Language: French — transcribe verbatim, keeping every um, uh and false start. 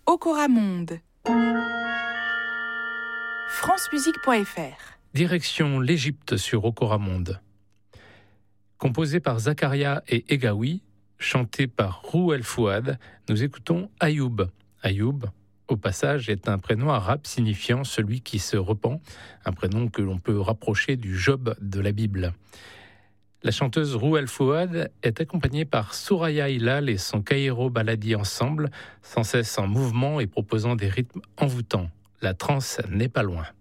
Okoramonde. francemusique point f r. Direction l'Égypte sur Okoramonde. Composé par Zakaria et Egaoui, chanté par Rou El Fouad, nous écoutons Ayoub. Ayoub, au passage, est un prénom arabe signifiant celui qui se repent, un prénom que l'on peut rapprocher du Job de la Bible. La chanteuse Rou El Fouad est accompagnée par Souraya Hilal et son Caïro Baladi ensemble, sans cesse en mouvement et proposant des rythmes envoûtants. La transe n'est pas loin.